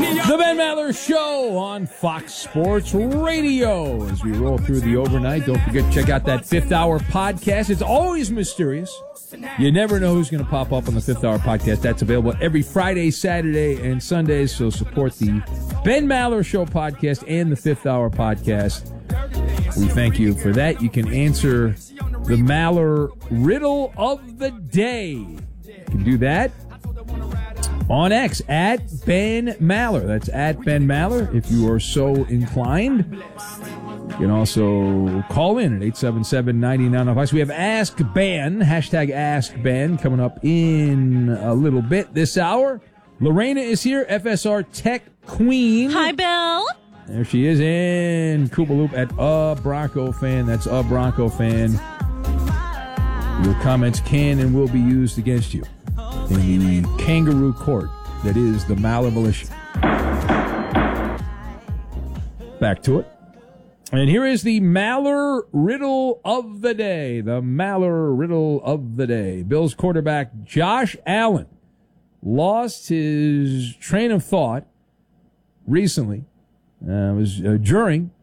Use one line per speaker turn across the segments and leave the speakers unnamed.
The Ben Maller Show on Fox Sports Radio. As we roll through the overnight, don't forget to check out that Fifth Hour podcast. It's always mysterious. You never know who's going to pop up on the Fifth Hour podcast. That's available every Friday, Saturday, and Sunday. So support the Ben Maller Show podcast and the Fifth Hour podcast. We thank you for that. You can answer the Maller Riddle of the Day. You can do that on X, at Ben Maller. That's at Ben Maller, if you are so inclined. You can also call in at 877-9905. We have Ask Ben, hashtag Ask Ben, coming up in a little bit this hour. Lorena is here, FSR Tech Queen.
Hi, Bill.
There she is in Koopaloop at A Bronco Fan. That's A Bronco Fan. Your comments can and will be used against you in the kangaroo court that is the Maller Militia. Back to it. And here is the Maller Riddle of the Day. The Maller Riddle of the Day. Bills quarterback Josh Allen lost his train of thought recently. It was during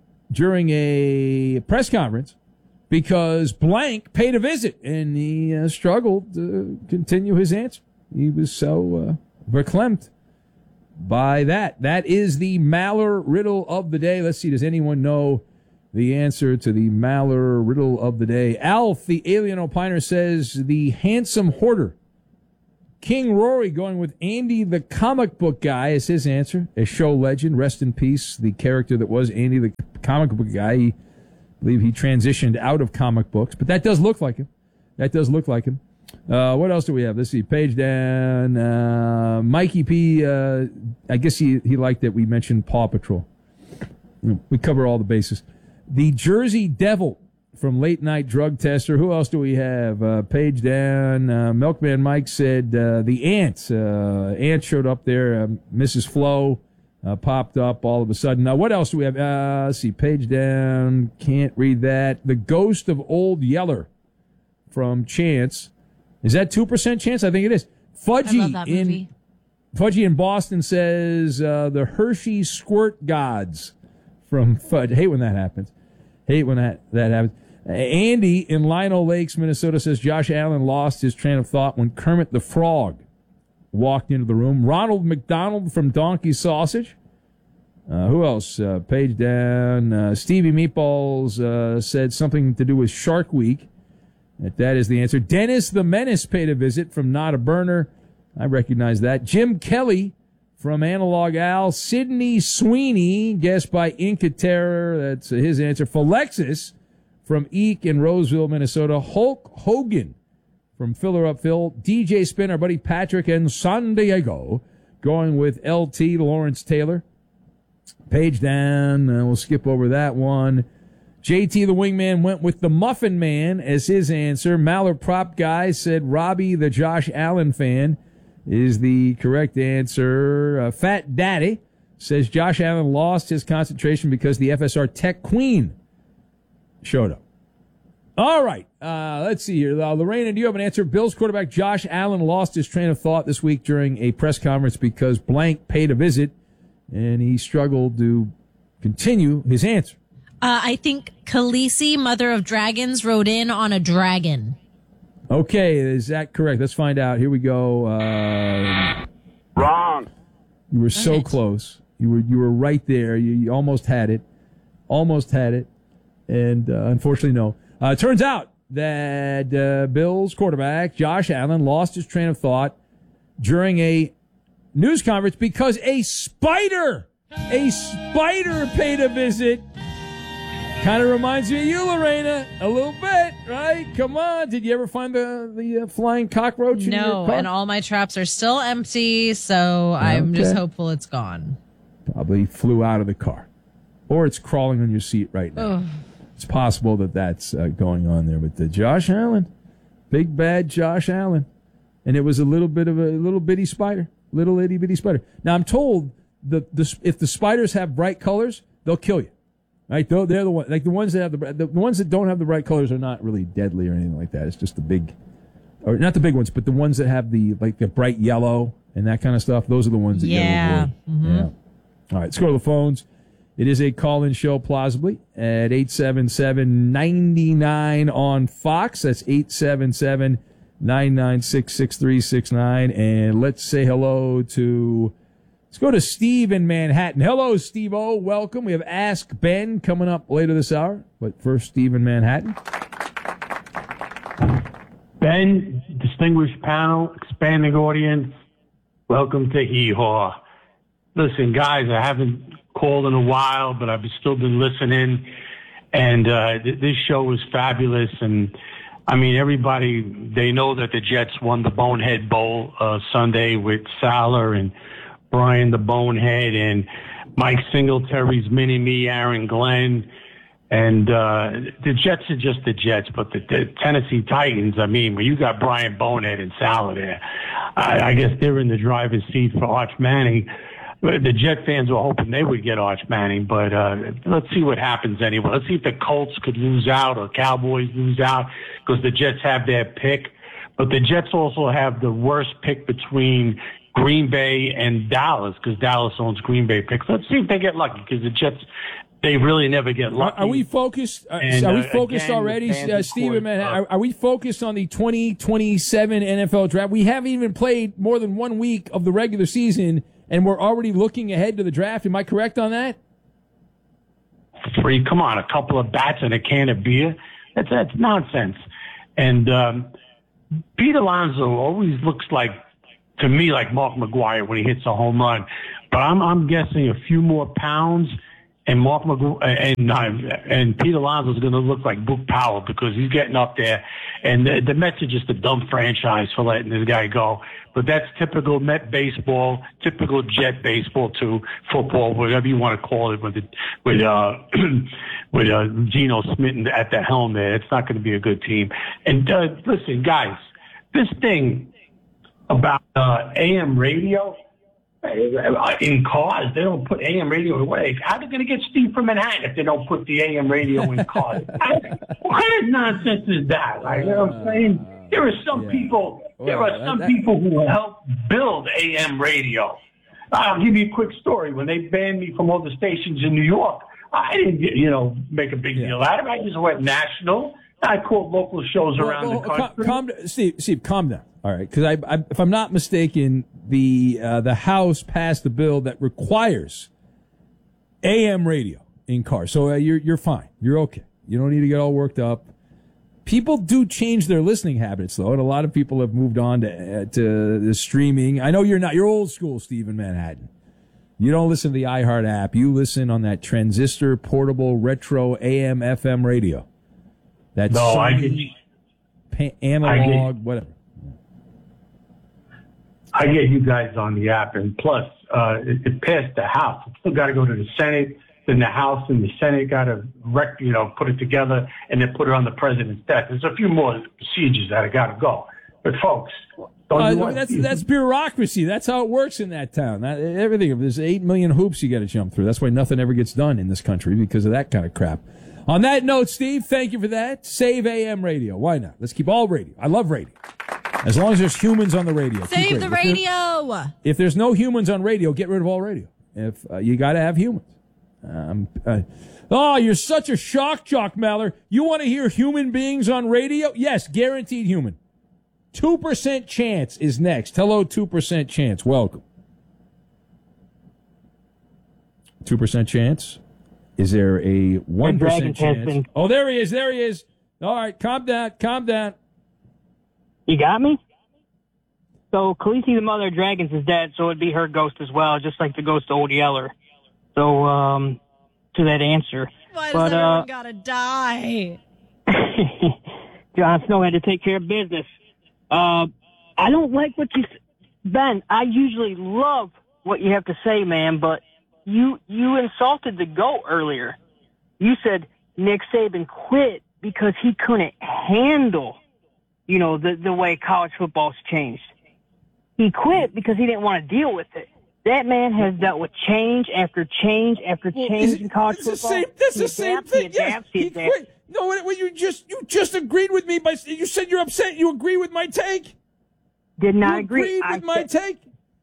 a press conference because blank paid a visit, and he struggled to continue his answer. He was so verklempt by that. That is the Maller Riddle of the Day. Let's see, does anyone know the answer to the Maller Riddle of the Day? Alf, the alien opiner, says the handsome hoarder. King Rory going with Andy the comic book guy is his answer. A show legend, rest in peace, the character that was Andy the comic book guy. I believe he transitioned out of comic books, but that does look like him. What else do we have? Let's see, page down. Mikey P, I guess he liked that we mentioned Paw Patrol. We cover all the bases. The Jersey Devil from Late Night Drug Tester. Who else do we have? Page down. Milkman Mike said the ant. Ant showed up there. Mrs. Flo popped up all of a sudden. Now, what else do we have? Let's see. Page down. Can't read that. The Ghost of Old Yeller from Chance. Is that 2% chance? I think it is.
I love that movie.
Fudgy in Boston says the Hershey Squirt Gods from Fudge. I hate when that happens. That happens. Andy in Lino Lakes, Minnesota says Josh Allen lost his train of thought when Kermit the Frog walked into the room. Ronald McDonald from Donkey Sausage. Who else? Page down. Stevie Meatballs said something to do with Shark Week. That is the answer. Dennis the Menace paid a visit from Not a Burner. I recognize that. Jim Kelly from Analog Al. Sidney Sweeney, guessed by Inca Terror. That's his answer. Philexis from Eek in Roseville, Minnesota. Hulk Hogan from Filler Up Phil. DJ Spin, our buddy Patrick in San Diego, going with LT, Lawrence Taylor. Page down. We'll skip over that one. JT the Wingman went with the Muffin Man as his answer. Maller Prop Guy said Robbie the Josh Allen fan is the correct answer. Fat Daddy says Josh Allen lost his concentration because the FSR Tech Queen showed up. All right, let's see here. Lorena, do you have an answer? Bills quarterback Josh Allen lost his train of thought this week during a press conference because blank paid a visit, and he struggled to continue his answer.
I think Khaleesi, Mother of Dragons, rode in on a dragon.
Okay, is that correct? Let's find out. Here we go.
Wrong.
You were so close. You were right there. You almost had it. And unfortunately, no. Turns out that Bills quarterback Josh Allen lost his train of thought during a news conference because a spider paid a visit. Kind of reminds me of you, Lorena, a little bit, right? Come on. Did you ever find the flying cockroach in your car?
No, and all my traps are still empty, so I'm just hopeful it's gone.
Probably flew out of the car. Or it's crawling on your seat right now.
Ugh.
It's possible that that's going on there with the Josh Allen. Big bad Josh Allen. And it was a little bitty spider. Little itty bitty spider. Now, I'm told if the spiders have bright colors, they'll kill you. Right? They're the ones, like the ones that have the ones that don't have the bright colors are not really deadly or anything like that. It's just the big, or not the big ones, but the ones that have the bright yellow, and that kind of stuff, those are the ones that you avoid. Yeah. All right, let's go to the phones. It is a call-in show, plausibly, at 877-99 on Fox. That's 877-996-6369. And let's say hello to, let's go to Steve in Manhattan. Hello, Steve-O. Welcome. We have Ask Ben coming up later this hour. But first, Steve in Manhattan.
Ben, distinguished panel, expanding audience, welcome to Hee Haw. Listen, guys, I haven't called in a while, but I've still been listening, and this show was fabulous. And I mean, everybody, they know that the Jets won the Bonehead Bowl Sunday with Salah and Brian the Bonehead and Mike Singletary's mini-me, Aaron Glenn. And the Jets are just the Jets, but the Tennessee Titans, I mean, when you got Brian Bonehead and Salah there, I guess they're in the driver's seat for Arch Manning. The Jet fans were hoping they would get Arch Manning, but let's see what happens anyway. Let's see if the Colts could lose out or Cowboys lose out, because the Jets have their pick. But the Jets also have the worst pick between Green Bay and Dallas, because Dallas owns Green Bay picks. Let's see if they get lucky, because the Jets, they really never get lucky.
Are we focused? Are we focused again, already, Steven? Are we focused on the 2027 NFL draft? We haven't even played more than 1 week of the regular season, and we're already looking ahead to the draft. Am I correct on that?
Free, come on, a couple of bats and a can of beer. That's nonsense. And Pete Alonso always looks like, to me, like Mark McGwire when he hits a home run. But I'm guessing a few more pounds, and Mark McGwire and Pete Alonso is going to look like Book Powell, because he's getting up there. And the Mets are just a dumb franchise for letting this guy go. But that's typical Met baseball, typical Jet baseball too, football, whatever you want to call it, with Geno Smith at the helm there. It's not going to be a good team. And listen, guys, this thing about AM radio in cars, they don't put AM radio away. How are they going to get Steve from Manhattan if they don't put the AM radio in cars? What kind of nonsense is that? Like, you know what I'm saying? There are some people. There are some people who help build AM radio. I'll give you a quick story. When they banned me from all the stations in New York, I didn't, make a big deal out of it. I just went national. I called local shows around the country.
Steve, calm down. All right, because if I'm not mistaken, the House passed a bill that requires AM radio in cars. So you're fine. You're okay. You don't need to get all worked up. People do change their listening habits, though, and a lot of people have moved on to the streaming. I know you're not. You're old school, Steve, in Manhattan. You don't listen to the iHeart app. You listen on that transistor, portable, retro, AM, FM radio. That's analog, whatever.
I get you guys on the app, and plus, it passed the House. It still got to go to the Senate. Then the House and the Senate got to put it together and then put it on the president's desk. There's a few more procedures that have got to go. But folks,
that's bureaucracy. That's how it works in that town. Everything. There's 8 million hoops you got to jump through. That's why nothing ever gets done in this country, because of that kind of crap. On that note, Steve, thank you for that. Save AM radio. Why not? Let's keep all radio. I love radio. As long as there's humans on the radio.
Save the radio.
If there's no humans on radio, get rid of all radio. If you got to have humans. You're such a shock jock, Maller. You want to hear human beings on radio? Yes, guaranteed human. 2% chance is next. Hello, 2% chance. Welcome. 2% chance. Is there a 1% chance? Oh, there he is. There he is. All right, calm down. Calm down.
You got me? So Khaleesi, the mother of dragons, is dead, so it'd be her ghost as well, just like the ghost of Odie Yeller. So, to that answer.
Why does everyone gotta die?
Jon Snow had to take care of business. I don't like what Ben, I usually love what you have to say, man, but you insulted the GOAT earlier. You said Nick Saban quit because he couldn't handle, the way college football's changed. He quit because he didn't want to deal with it. That man has dealt with change after change after change in college football.
That's the same thing. Yes, he quit. No, you just agreed with me. You said you're upset. You agree with my take?
Did not agree.
Agreed with my take?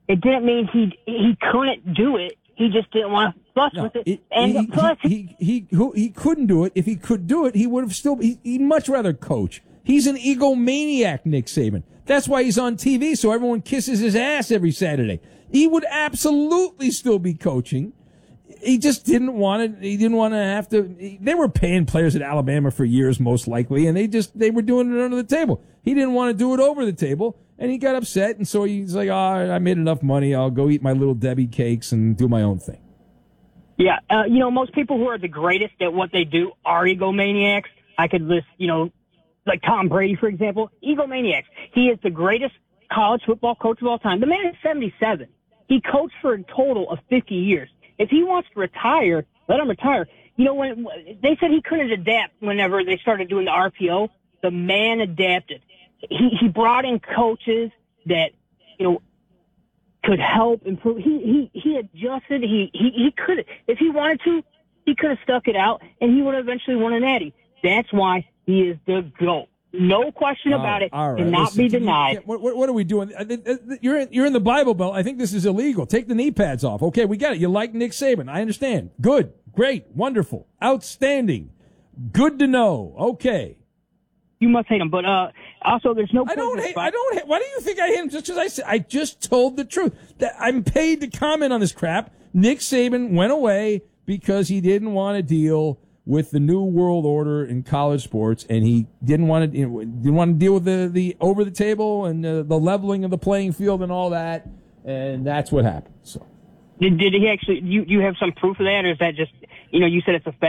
it didn't mean he couldn't do it. He just didn't want to fuss with it.
He couldn't do it. If he could do it, he would have still. He'd much rather coach. He's an egomaniac, Nick Saban. That's why he's on TV, so everyone kisses his ass every Saturday. He would absolutely still be coaching. He just didn't want to. He didn't want to have to. They were paying players at Alabama for years, most likely, and they were doing it under the table. He didn't want to do it over the table, and he got upset, and so he's like, "Oh, I made enough money. I'll go eat my little Debbie cakes and do my own thing."
Yeah, most people who are the greatest at what they do are egomaniacs. I could list, like Tom Brady, for example, egomaniacs. He is the greatest college football coach of all time. The man is 77. He coached for a total of 50 years. If he wants to retire, let him retire. When they said he couldn't adapt whenever they started doing the RPO, the man adapted. He brought in coaches that, could help improve. He adjusted. He could, if he wanted to, he could have stuck it out and he would have eventually won a natty. That's why he is the GOAT. No question about it.
All right.
Cannot be denied.
What are we doing? You're in the Bible Belt. I think this is illegal. Take the knee pads off. Okay, we got it. You like Nick Saban. I understand. Good. Great. Wonderful. Outstanding. Good to know. Okay.
You must hate him, but also there's no.
I don't hate. Why do you think I hate him? Just because I just told the truth. That I'm paid to comment on this crap. Nick Saban went away because he didn't want to deal with the new world order in college sports, and he didn't want to deal with the over the table and the leveling of the playing field and all that, and that's what happened. So,
did he actually? You have some proof of that, or is that just you said it's a fact?